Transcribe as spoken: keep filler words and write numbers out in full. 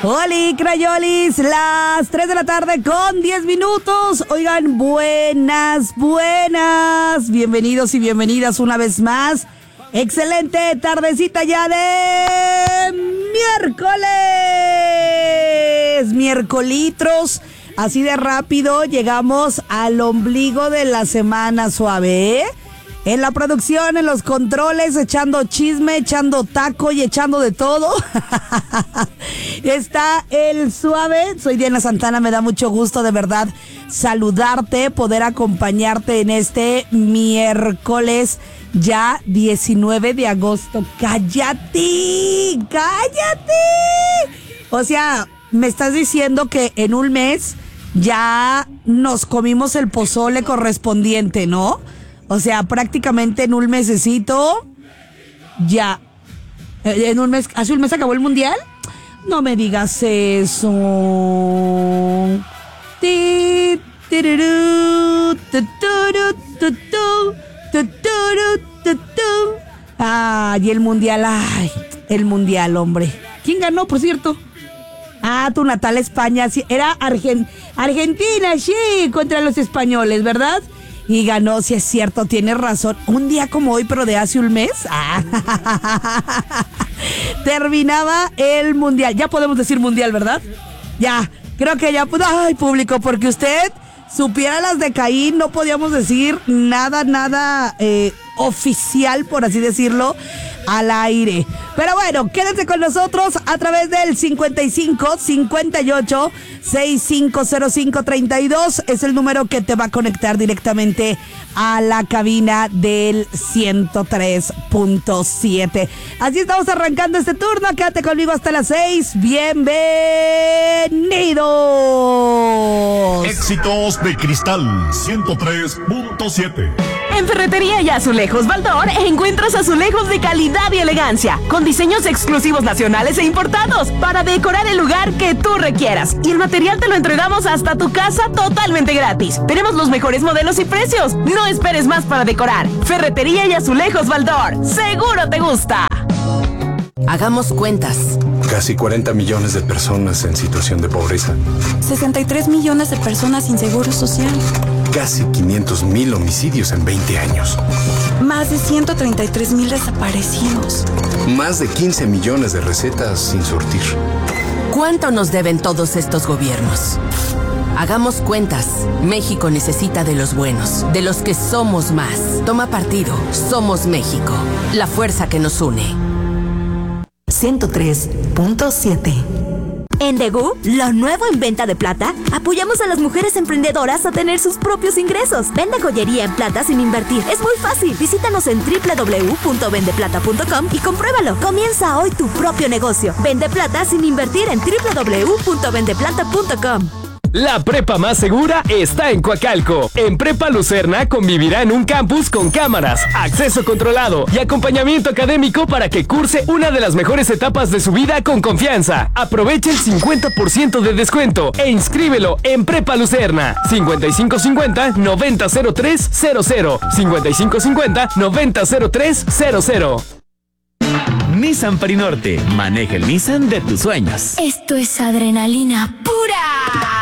Oli, crayolis, las tres de la tarde con diez minutos. Oigan, buenas, buenas. Bienvenidos y bienvenidas una vez más. Excelente tardecita ya de miércoles. Miércolitros. Así de rápido llegamos al ombligo de la semana, suave, ¿eh? En la producción, en los controles, echando chisme, echando taco y echando de todo. Está el suave. Soy Diana Santana, me da mucho gusto de verdad saludarte, poder acompañarte en este miércoles ya diecinueve de agosto. ¡Cállate! ¡Cállate! O sea, me estás diciendo que en un mes ya nos comimos el pozole correspondiente, ¿no? O sea, prácticamente en un mesecito, ya. En un mes, ¿hace un mes acabó el mundial? No me digas eso. Ti, tirurú, tuturu, tutú, tuturu, tutú. Ay, el mundial, ay, el mundial, hombre. ¿Quién ganó, por cierto? Ah, tu natal España, sí, era Argen- Argentina, sí, contra los españoles, ¿verdad? Y ganó, si es cierto, tienes razón. Un día como hoy, pero de hace un mes. Ah. Terminaba el mundial. Ya podemos decir mundial, ¿verdad? Ya, creo que ya. Ay, público, porque usted supiera las de Caín, no podíamos decir nada, nada eh, oficial, por así decirlo, al aire. Pero bueno, quédense con nosotros a través del cincuenta y cinco, cincuenta y ocho, sesenta y cinco cero cinco, treinta y dos. Es el número que te va a conectar directamente a la cabina del ciento tres punto siete. Así estamos arrancando este turno. Quédate conmigo hasta las seis. Bienvenidos. Éxitos de Cristal ciento tres punto siete. En Ferretería y Azulejos Baldor encuentras azulejos de calidad y elegancia, con diseños exclusivos nacionales e importados, para decorar el lugar que tú requieras. Y el material te lo entregamos hasta tu casa totalmente gratis. Tenemos los mejores modelos y precios. No esperes más para decorar. Ferretería y Azulejos Baldor. ¡Seguro te gusta! Hagamos cuentas. Casi cuarenta millones de personas en situación de pobreza. sesenta y tres millones de personas sin seguro social. Casi quinientos mil homicidios en veinte años. Más de ciento treinta y tres mil desaparecidos. Más de quince millones de recetas sin surtir. ¿Cuánto nos deben todos estos gobiernos? Hagamos cuentas. México necesita de los buenos, de los que somos más. Toma partido. Somos México. La fuerza que nos une. ciento tres punto siete. En Degu, lo nuevo en venta de plata, apoyamos a las mujeres emprendedoras a tener sus propios ingresos. Vende joyería en plata sin invertir. Es muy fácil. Visítanos en doble u doble u doble u punto vende plata punto com y compruébalo. Comienza hoy tu propio negocio. Vende plata sin invertir en doble u doble u doble u punto vende plata punto com. La prepa más segura está en Coacalco. En Prepa Lucerna convivirá en un campus con cámaras, acceso controlado y acompañamiento académico para que curse una de las mejores etapas de su vida con confianza. Aprovecha el cincuenta por ciento de descuento e inscríbelo en Prepa Lucerna. cincuenta y cinco cincuenta, noventa cero tres cero cero. cincuenta y cinco cincuenta, noventa cero tres cero cero. Nissan Perinorte. Maneja el Nissan de tus sueños. Esto es adrenalina pura.